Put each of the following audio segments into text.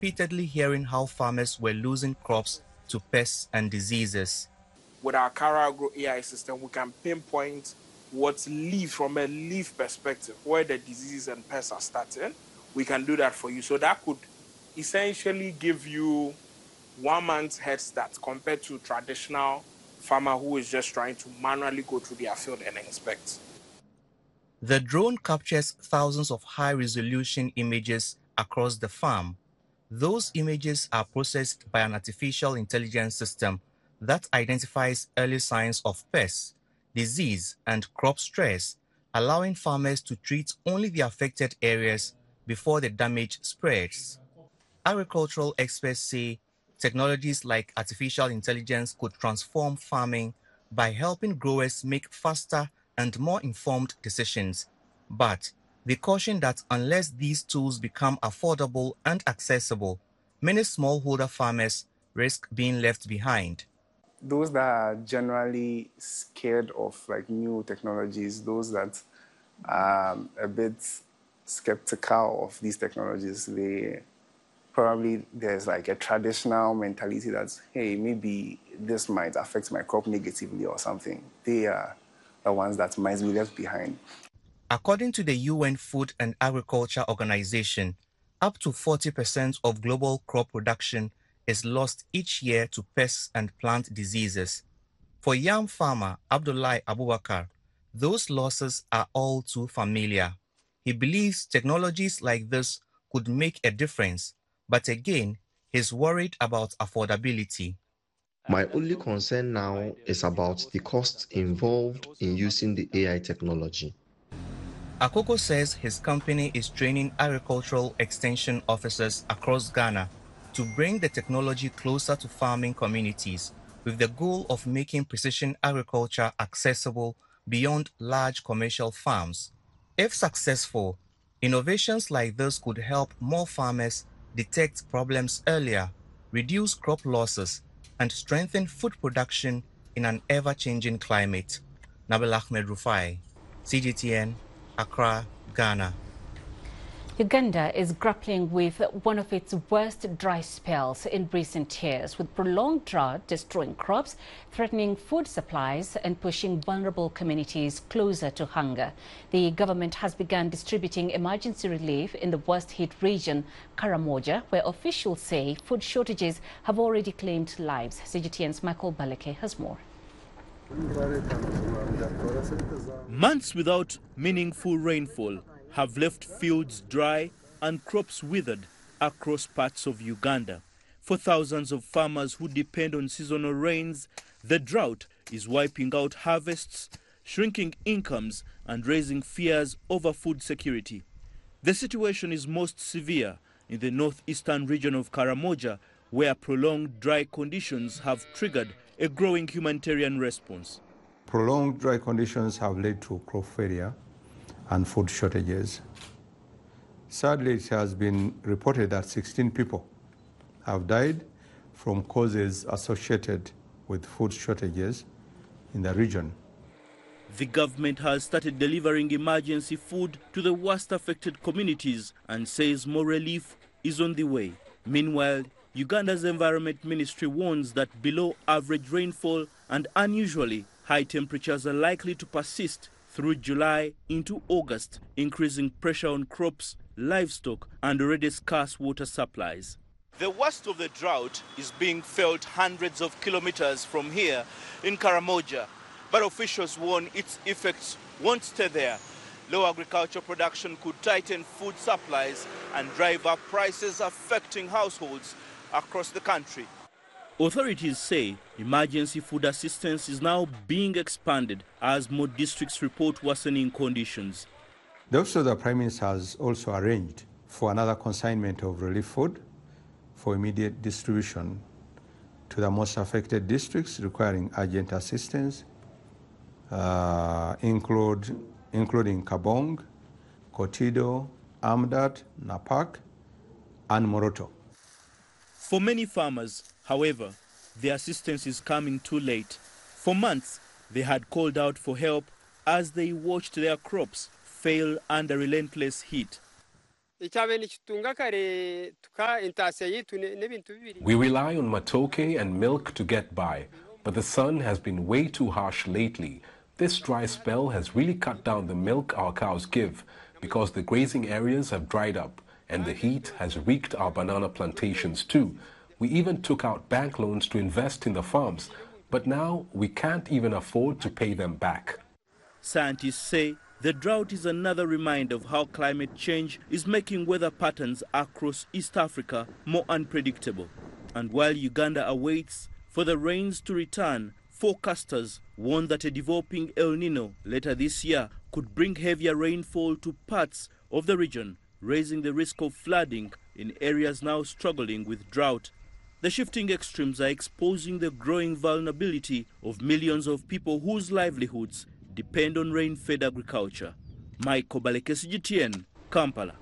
repeatedly hearing how farmers were losing crops to pests and diseases. With our CaraGrow AI system, we can pinpoint what's leaf from a leaf perspective, where the diseases and pests are starting. We can do that for you. So that could essentially give you 1 month's head start compared to traditional farmer who is just trying to manually go through their field and inspect. The drone captures thousands of high-resolution images across the farm. Those images are processed by an artificial intelligence system that identifies early signs of pests, disease, and crop stress, allowing farmers to treat only the affected areas before the damage spreads. Agricultural experts say technologies like artificial intelligence could transform farming by helping growers make faster and more informed decisions. But they caution that unless these tools become affordable and accessible, many smallholder farmers risk being left behind. Those that are generally scared of like new technologies, those that are a bit skeptical of these technologies, there's like a traditional mentality that, hey, maybe this might affect my crop negatively or something. They are the ones that might be left behind. According to the UN Food and Agriculture Organization, up to 40% of global crop production is lost each year to pests and plant diseases. For yam farmer Abdullahi Abubakar, those losses are all too familiar. He believes technologies like this could make a difference, but again, he's worried about affordability. My only concern now is about the costs involved in using the AI technology. Akoko says his company is training agricultural extension officers across Ghana to bring the technology closer to farming communities with the goal of making precision agriculture accessible beyond large commercial farms. If successful, innovations like this could help more farmers detect problems earlier, reduce crop losses, and strengthen food production in an ever-changing climate. Nabil Ahmed Rufai, CGTN, Accra, Ghana. Uganda is grappling with one of its worst dry spells in recent years, with prolonged drought destroying crops, threatening food supplies and pushing vulnerable communities closer to hunger. The government has begun distributing emergency relief in the worst-hit region, Karamoja, where officials say food shortages have already claimed lives. CGTN's Michael Baleke has more. Months without meaningful rainfall have left fields dry and crops withered across parts of Uganda. For thousands of farmers who depend on seasonal rains, the drought is wiping out harvests, shrinking incomes and raising fears over food security. The situation is most severe in the northeastern region of Karamoja, where prolonged dry conditions have triggered a growing humanitarian response. Prolonged dry conditions have led to crop failure and food shortages. Sadly, it has been reported that 16 people have died from causes associated with food shortages in the region. The government has started delivering emergency food to the worst affected communities and says more relief is on the way. Meanwhile, Uganda's Environment Ministry warns that below average rainfall and unusually high temperatures are likely to persist through July into August, increasing pressure on crops, livestock and already scarce water supplies. The worst of the drought is being felt hundreds of kilometers from here in Karamoja, but officials warn its effects won't stay there. Low agricultural production could tighten food supplies and drive up prices, affecting households across the country. Authorities say emergency food assistance is now being expanded as more districts report worsening conditions. The Office of the Prime Minister has also arranged for another consignment of relief food for immediate distribution to the most affected districts requiring urgent assistance, including Kabong, Kotido, Amdat, Napak, and Moroto. For many farmers, however, the assistance is coming too late. For months, they had called out for help as they watched their crops fail under relentless heat. We rely on matoke and milk to get by, but the sun has been way too harsh lately. This dry spell has really cut down the milk our cows give because the grazing areas have dried up and the heat has wreaked our banana plantations too. We even took out bank loans to invest in the farms, but now we can't even afford to pay them back. Scientists say the drought is another reminder of how climate change is making weather patterns across East Africa more unpredictable. And while Uganda awaits for the rains to return, forecasters warn that a developing El Nino later this year could bring heavier rainfall to parts of the region, raising the risk of flooding in areas now struggling with drought. The shifting extremes are exposing the growing vulnerability of millions of people whose livelihoods depend on rain-fed agriculture. Michael Balekesi, GTN, Kampala.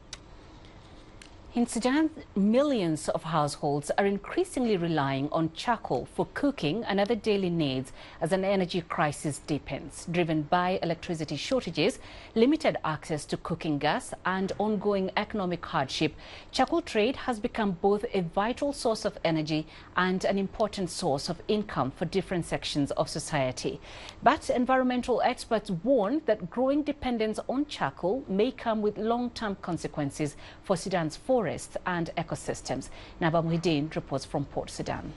In Sudan, millions of households are increasingly relying on charcoal for cooking and other daily needs as an energy crisis deepens, driven by electricity shortages, limited access to cooking gas, and ongoing economic hardship. Charcoal trade has become both a vital source of energy and an important source of income for different sections of society. But environmental experts warn that growing dependence on charcoal may come with long-term consequences for Sudan's forests and ecosystems. Naba Muhyiddin reports from Port Sudan.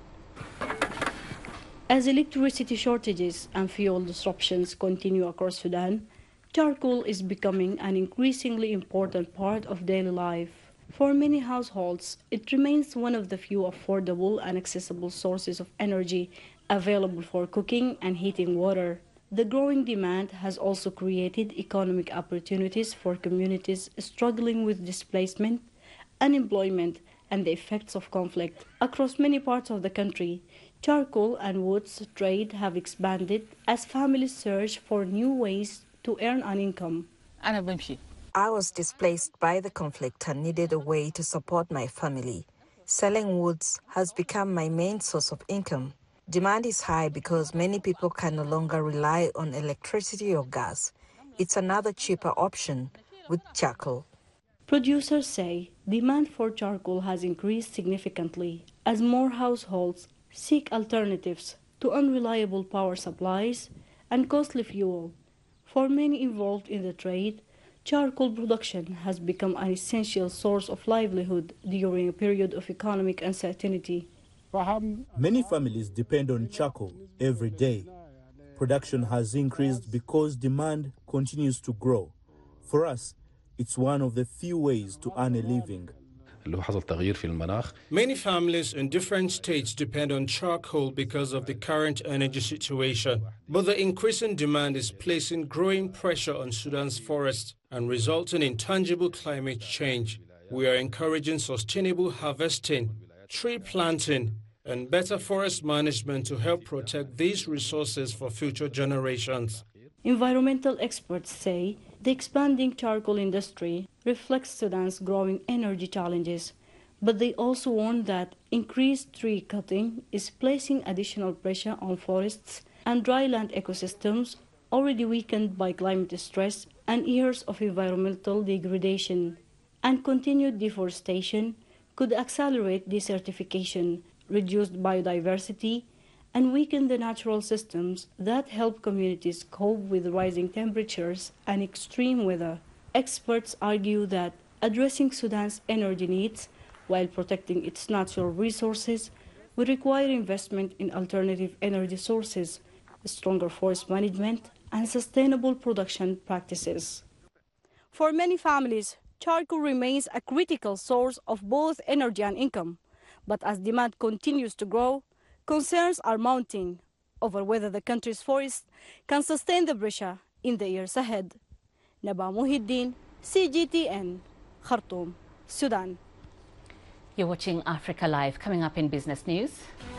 As electricity shortages and fuel disruptions continue across Sudan, charcoal is becoming an increasingly important part of daily life. For many households, it remains one of the few affordable and accessible sources of energy available for cooking and heating water. The growing demand has also created economic opportunities for communities struggling with displacement, unemployment, and the effects of conflict. Across many parts of the country, charcoal and woods trade have expanded as families search for new ways to earn an income. I was displaced by the conflict and needed a way to support my family. Selling woods has become my main source of income. Demand is high because many people can no longer rely on electricity or gas. It's another cheaper option with charcoal. Producers say demand for charcoal has increased significantly as more households seek alternatives to unreliable power supplies and costly fuel. For many involved in the trade, charcoal production has become an essential source of livelihood during a period of economic uncertainty. Many families depend on charcoal every day. Production has increased because demand continues to grow. For us, it's one of the few ways to earn a living. Many families in different states depend on charcoal because of the current energy situation. But the increasing demand is placing growing pressure on Sudan's forests and resulting in tangible climate change. We are encouraging sustainable harvesting, tree planting, and better forest management to help protect these resources for future generations. Environmental experts say the expanding charcoal industry reflects Sudan's growing energy challenges, but they also warn that increased tree cutting is placing additional pressure on forests and dryland ecosystems already weakened by climate stress and years of environmental degradation. And continued deforestation could accelerate desertification, reduce biodiversity, and weaken the natural systems that help communities cope with rising temperatures and extreme weather. Experts argue that addressing Sudan's energy needs while protecting its natural resources will require investment in alternative energy sources, stronger forest management, and sustainable production practices. For many families, charcoal remains a critical source of both energy and income. But as demand continues to grow, concerns are mounting over whether the country's forests can sustain the pressure in the years ahead. Naba Muhyiddin, CGTN, Khartoum, Sudan. You're watching Africa Live. Coming up in business news.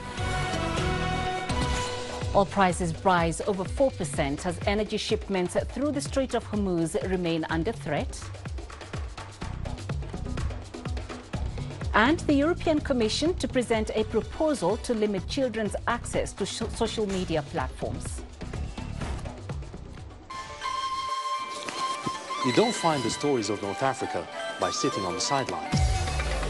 Oil prices rise over 4% as energy shipments through the Strait of Hormuz remain under threat. And the European Commission to present a proposal to limit children's access to social media platforms. You don't find the stories of North Africa by sitting on the sidelines.